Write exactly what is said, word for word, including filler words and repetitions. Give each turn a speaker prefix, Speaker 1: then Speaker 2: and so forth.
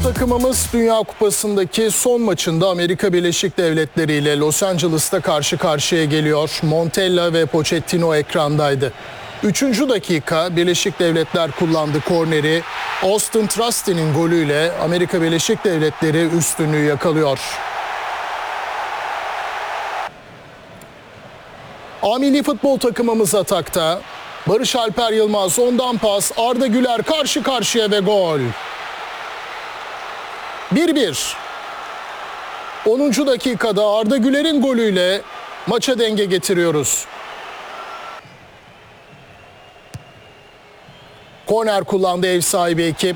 Speaker 1: Takımımız Dünya Kupası'ndaki son maçında Amerika Birleşik Devletleri ile Los Angeles'ta karşı karşıya geliyor. Montella ve Pochettino ekrandaydı. Üçüncü dakika Birleşik Devletler kullandı korneri. Austin Trusty'nin golüyle Amerika Birleşik Devletleri üstünlüğü yakalıyor. A Milli Futbol takımımız atakta. Barış Alper Yılmaz ondan pas, Arda Güler karşı karşıya ve gol. bir bir. onuncu dakikada Arda Güler'in golüyle maça denge getiriyoruz. Korner kullandı ev sahibi ekip.